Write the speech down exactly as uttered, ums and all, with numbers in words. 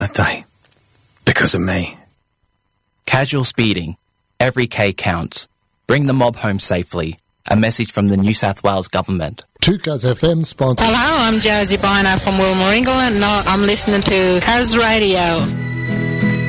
that day. Because of me. Casual speeding. Every K counts. Bring the mob home safely. A message from the New South Wales Government. two Cuz F M sponsor. Hello, I'm Josie Bino from Wilmar, England, and I'm listening to Cuz Radio.